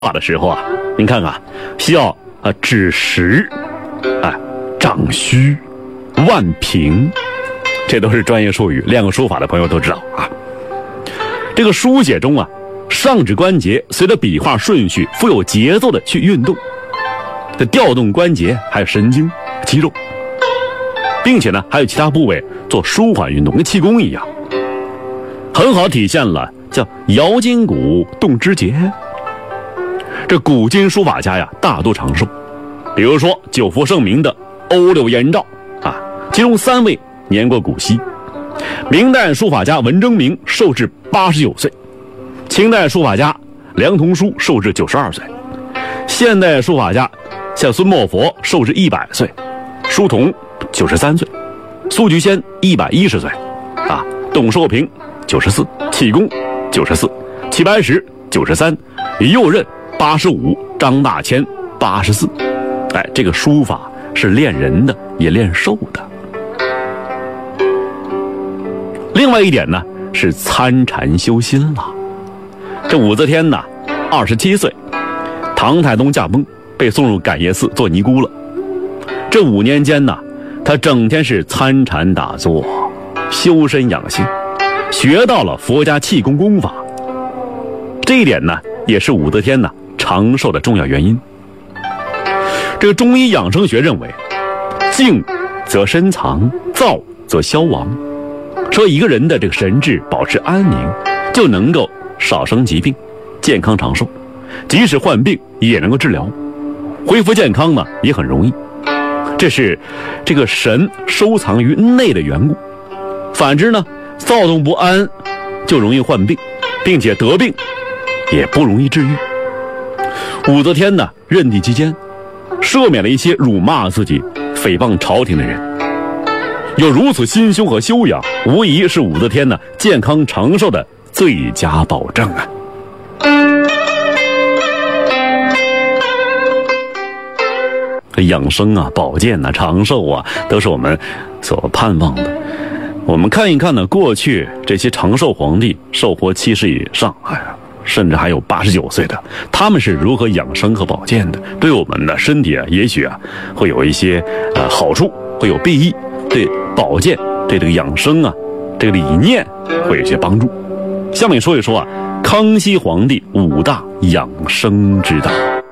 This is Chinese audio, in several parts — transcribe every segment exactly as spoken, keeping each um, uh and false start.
法的时候啊，您看看，需要啊指实、啊掌虚、腕平，这都是专业术语，练过书法的朋友都知道啊。这个书写中啊，上指关节随着笔画顺序，富有节奏的去运动，这调动关节还有神经、肌肉，并且呢，还有其他部位做舒缓运动，跟气功一样，很好体现了叫摇筋骨、动肢节。这古今书法家呀，大多长寿，比如说久负盛名的欧柳颜照啊，其中三位年过古稀。明代书法家文征明寿至八十九岁，清代书法家梁同书寿至九十二岁，现代书法家像孙墨佛寿至一百岁，书童九十三岁，苏菊仙一百一十岁，啊，董寿平九十四，启功九十四，齐白石九十三，右任八十五，张大千八十四。哎，这个书法是练人的，也练寿的。另外一点呢，是参禅修心了。这武则天呢，二十七岁，唐太宗驾崩，被送入感业寺做尼姑了。这五年间呢，他整天是参禅打坐，修身养性，学到了佛家气功功法。这一点呢，也是武则天呢长寿的重要原因。这个中医养生学认为，静则身藏，躁则消亡。说一个人的这个神志保持安宁，就能够少生疾病，健康长寿。即使患病也能够治疗，恢复健康呢也很容易。这是这个神收藏于内的缘故。反之呢，躁动不安就容易患病，并且得病也不容易治愈。武则天呢任帝期间，赦免了一些辱骂自己、诽谤朝廷的人。有如此心胸和修养，无疑是武则天呢健康长寿的最佳保证啊。养生啊、保健啊、长寿啊，都是我们所盼望的。我们看一看呢，过去这些长寿皇帝寿活七十以上，哎呀，甚至还有八十九岁的，他们是如何养生和保健的？对我们的身体啊，也许啊会有一些呃好处，会有裨益，对保健、对这个养生啊，这个理念会有一些帮助。下面说一说啊，康熙皇帝五大养生之道。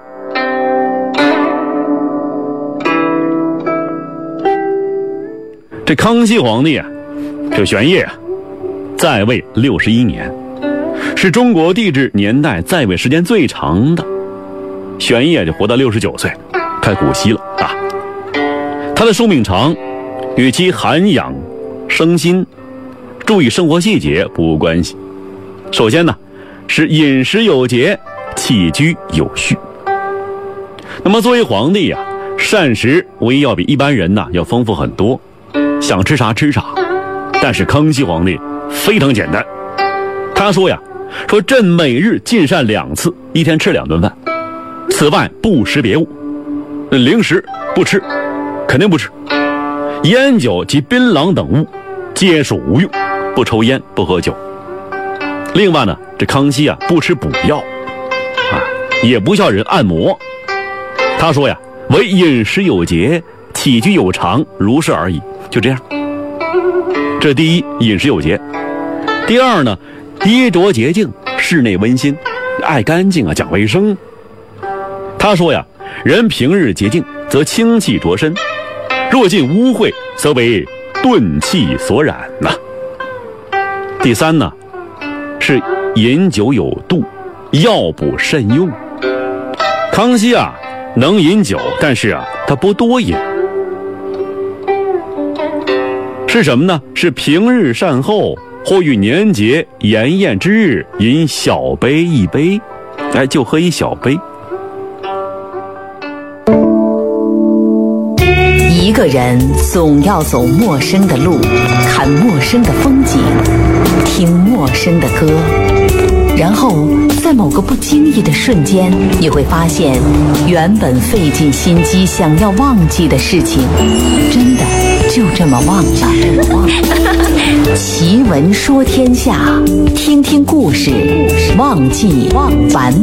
这康熙皇帝啊，这玄烨啊，在位六十一年，是中国帝制年代在位时间最长的。玄烨就活到六十九岁，快古稀了啊。他的寿命长，与其涵养生心、注意生活细节不无关系。首先呢，是饮食有节，起居有序。那么作为皇帝呀、啊，膳食无疑要比一般人呢要丰富很多，想吃啥吃啥。但是康熙皇帝非常简单，他说呀，说朕每日进膳两次，一天吃两顿饭，此外不食别物，零食不吃，肯定不吃。烟酒及槟榔等物皆属无用，不抽烟不喝酒。另外呢，这康熙啊不吃补药啊，也不叫人按摩。他说呀，唯饮食有节，起居有常，如是而已，就这样。这第一，饮食有节。第二呢，衣着洁净，室内温馨，爱干净啊，讲卫生。他说呀，人平日洁净，则清气着身，若尽污秽，则为钝气所染呐、啊。第三呢，是饮酒有度，药补慎用。康熙啊能饮酒，但是啊他不多饮。是什么呢？是平日善后，或遇年节筵宴之日，饮小杯一杯，哎，就喝一小杯。 一个人总要走陌生的路，看陌生的风景，听陌生的歌，然后在某个不经意的瞬间，你会发现，原本费尽心机想要忘记的事情，真的就这么忘了。奇闻说天下，听听故事，忘记忘烦。